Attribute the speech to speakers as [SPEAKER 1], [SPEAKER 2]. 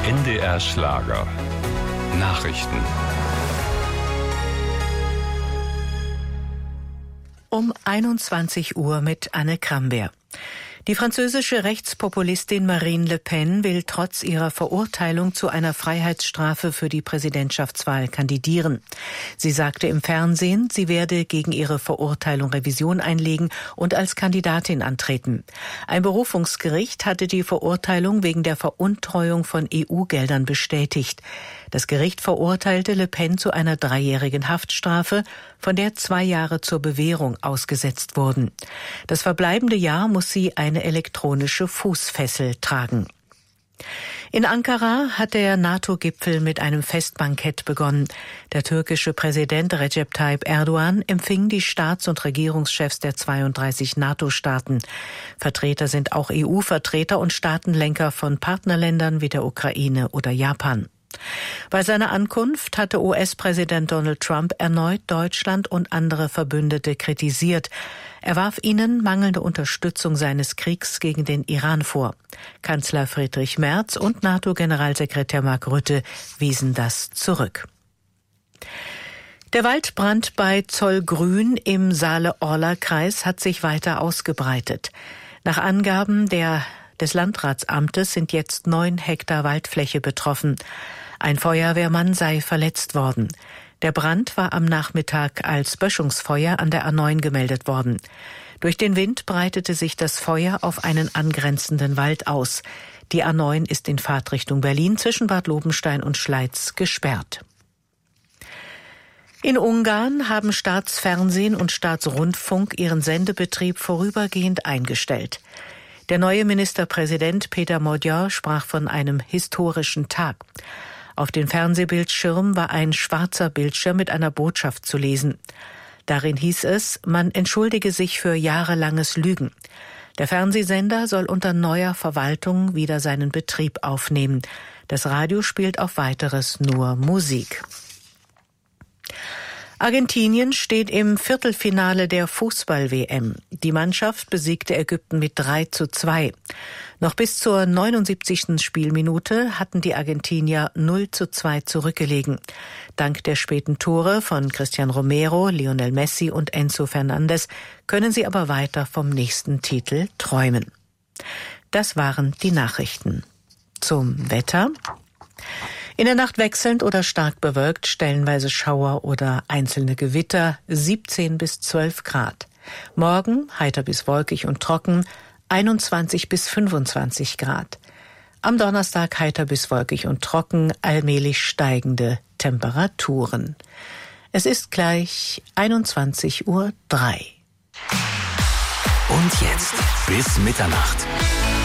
[SPEAKER 1] NDR Schlager. Nachrichten.
[SPEAKER 2] Um 21 Uhr mit Anne Kramberg. Die französische Rechtspopulistin Marine Le Pen will trotz ihrer Verurteilung zu einer Freiheitsstrafe für die Präsidentschaftswahl kandidieren. Sie sagte im Fernsehen, sie werde gegen ihre Verurteilung Revision einlegen und als Kandidatin antreten. Ein Berufungsgericht hatte die Verurteilung wegen der Veruntreuung von EU-Geldern bestätigt. Das Gericht verurteilte Le Pen zu einer 3-jährigen Haftstrafe, von der 2 Jahre zur Bewährung ausgesetzt wurden. Das verbleibende Jahr muss sie eine elektronische Fußfessel tragen. In Ankara hat der NATO-Gipfel mit einem Festbankett begonnen. Der türkische Präsident Recep Tayyip Erdogan empfing die Staats- und Regierungschefs der 32 NATO-Staaten. Vertreter sind auch EU-Vertreter und Staatenlenker von Partnerländern wie der Ukraine oder Japan. Bei seiner Ankunft hatte US-Präsident Donald Trump erneut Deutschland und andere Verbündete kritisiert. Er warf ihnen mangelnde Unterstützung seines Kriegs gegen den Iran vor. Kanzler Friedrich Merz und NATO-Generalsekretär Mark Rutte wiesen das zurück. Der Waldbrand bei Zollgrün im Saale-Orla-Kreis hat sich weiter ausgebreitet. Nach Angaben des Landratsamtes sind jetzt 9 Hektar Waldfläche betroffen. Ein Feuerwehrmann sei verletzt worden. Der Brand war am Nachmittag als Böschungsfeuer an der A9 gemeldet worden. Durch den Wind breitete sich das Feuer auf einen angrenzenden Wald aus. Die A9 ist in Fahrtrichtung Berlin zwischen Bad Lobenstein und Schleiz gesperrt. In Ungarn haben Staatsfernsehen und Staatsrundfunk ihren Sendebetrieb vorübergehend eingestellt. Der neue Ministerpräsident Peter Magyar sprach von einem historischen Tag. Auf den Fernsehbildschirm war ein schwarzer Bildschirm mit einer Botschaft zu lesen. Darin hieß es, man entschuldige sich für jahrelanges Lügen. Der Fernsehsender soll unter neuer Verwaltung wieder seinen Betrieb aufnehmen. Das Radio spielt auf Weiteres nur Musik. Argentinien steht im Viertelfinale der Fußball-WM. Die Mannschaft besiegte Ägypten mit 3:2. Noch bis zur 79. Spielminute hatten die Argentinier 0:2 zurückgelegen. Dank der späten Tore von Cristian Romero, Lionel Messi und Enzo Fernandez können sie aber weiter vom nächsten Titel träumen. Das waren die Nachrichten. Zum Wetter. In der Nacht wechselnd oder stark bewölkt, stellenweise Schauer oder einzelne Gewitter, 17 bis 12 Grad. Morgen heiter bis wolkig und trocken, 21 bis 25 Grad. Am Donnerstag heiter bis wolkig und trocken, allmählich steigende Temperaturen. Es ist gleich 21:03 Uhr.
[SPEAKER 3] Und jetzt bis Mitternacht.